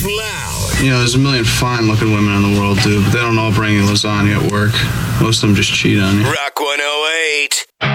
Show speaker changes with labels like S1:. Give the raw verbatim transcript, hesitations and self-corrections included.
S1: loud.
S2: You know, there's a million fine-looking women in the world, dude, but they don't all bring you lasagna at work. Most of them just cheat on you.
S1: Rock one oh eight.